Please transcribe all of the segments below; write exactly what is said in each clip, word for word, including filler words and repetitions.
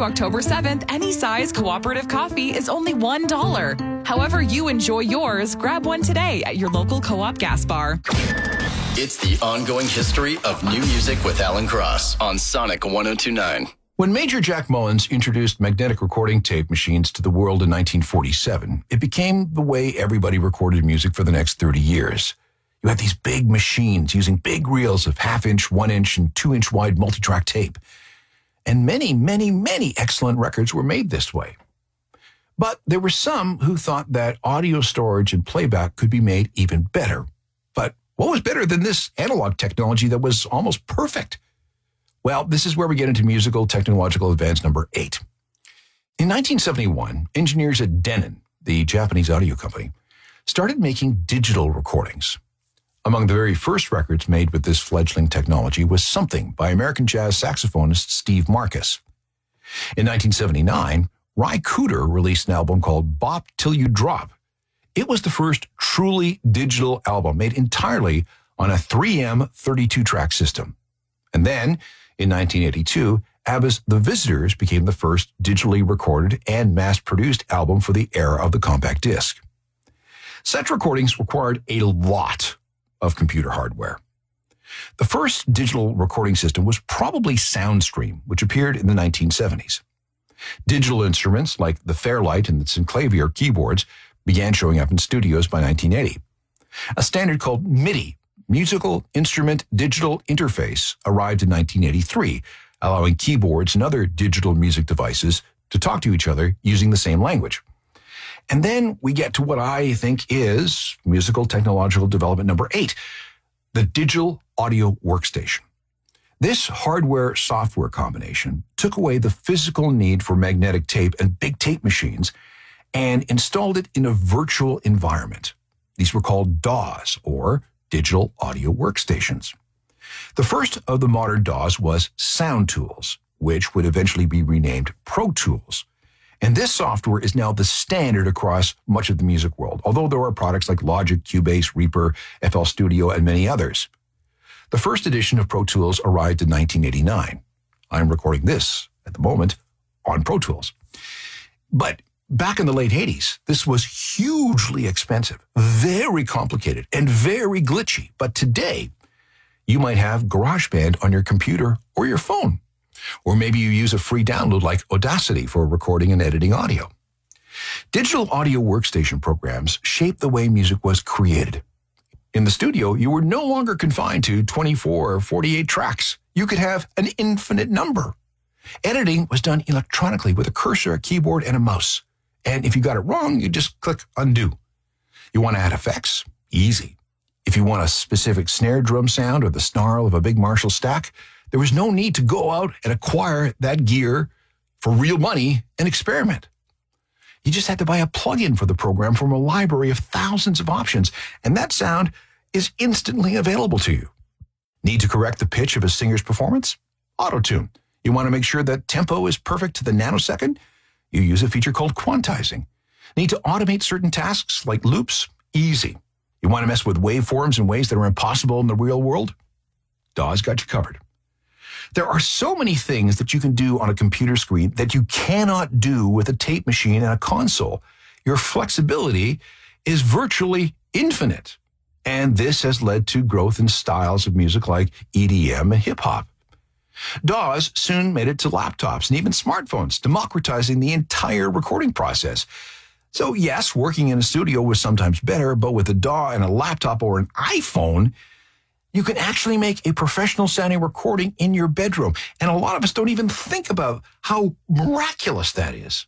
to October seventh, any size cooperative coffee is only one dollar. However you enjoy yours, grab one today at your local Co-op gas bar. It's the ongoing history of new music with Alan Cross on Sonic one oh two point nine. When Major Jack Mullins introduced magnetic recording tape machines to the world in nineteen forty-seven, it became the way everybody recorded music for the next thirty years. You had these big machines using big reels of half-inch, one-inch, and two-inch wide multi-track tape. And many, many, many excellent records were made this way. But there were some who thought that audio storage and playback could be made even better. But what was better than this analog technology that was almost perfect? Well, this is where we get into musical technological advance number eight. In nineteen seventy-one, engineers at Denon, the Japanese audio company, started making digital recordings. Among the very first records made with this fledgling technology was Something by American jazz saxophonist Steve Marcus. In nineteen seventy-nine, Ry Cooder released an album called Bop Till You Drop. It was the first truly digital album made entirely on a three M thirty-two track system. And then, in nineteen eighty-two, ABBA's The Visitors became the first digitally recorded and mass-produced album for the era of the compact disc. Such recordings required a lot of computer hardware. The first digital recording system was probably SoundStream, which appeared in the nineteen seventies. Digital instruments like the Fairlight and the Synclavier keyboards began showing up in studios by nineteen eighty. A standard called MIDI, Musical Instrument Digital Interface, arrived in nineteen eighty-three, allowing keyboards and other digital music devices to talk to each other using the same language. And then we get to what I think is musical technological development number eight, the digital audio workstation. This hardware-software combination took away the physical need for magnetic tape and big tape machines and installed it in a virtual environment. These were called D A Ws, or Digital Audio Workstations. The first of the modern D A Ws was Sound Tools, which would eventually be renamed Pro Tools. And this software is now the standard across much of the music world, although there are products like Logic, Cubase, Reaper, F L Studio, and many others. The first edition of Pro Tools arrived in nineteen eighty-nine. I'm recording this at the moment on Pro Tools. But back in the late eighties, this was hugely expensive, very complicated, and very glitchy. But today, you might have GarageBand on your computer or your phone. Or maybe you use a free download like Audacity for recording and editing audio. Digital audio workstation programs shaped the way music was created. In the studio, you were no longer confined to twenty-four or forty-eight tracks. You could have an infinite number. Editing was done electronically with a cursor, a keyboard, and a mouse. And if you got it wrong, you just click undo. You want to add effects? Easy. If you want a specific snare drum sound or the snarl of a big Marshall stack, there was no need to go out and acquire that gear for real money and experiment. You just had to buy a plugin for the program from a library of thousands of options, and that sound is instantly available to you. Need to correct the pitch of a singer's performance? Auto-tune. You want to make sure that tempo is perfect to the nanosecond? You use a feature called quantizing. Need to automate certain tasks like loops? Easy. You want to mess with waveforms in ways that are impossible in the real world? D A W's got you covered. There are so many things that you can do on a computer screen that you cannot do with a tape machine and a console. Your flexibility is virtually infinite. And this has led to growth in styles of music like E D M and hip-hop. D A Ws soon made it to laptops and even smartphones, democratizing the entire recording process. So yes, working in a studio was sometimes better, but with a D A W and a laptop or an iPhone, you can actually make a professional sounding recording in your bedroom. And a lot of us don't even think about how miraculous that is.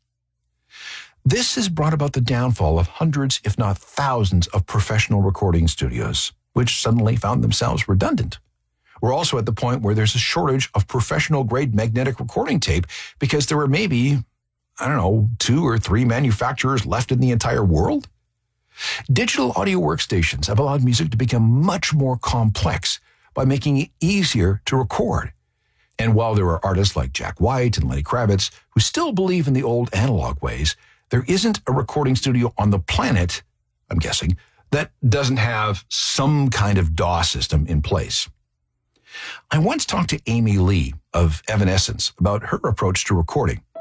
This has brought about the downfall of hundreds, if not thousands, of professional recording studios, which suddenly found themselves redundant. We're also at the point where there's a shortage of professional-grade magnetic recording tape because there are maybe, I don't know, two or three manufacturers left in the entire world. Digital audio workstations have allowed music to become much more complex by making it easier to record. And while there are artists like Jack White and Lenny Kravitz who still believe in the old analog ways, there isn't a recording studio on the planet, I'm guessing, that doesn't have some kind of D A W system in place. I once talked to Amy Lee of Evanescence about her approach to recording.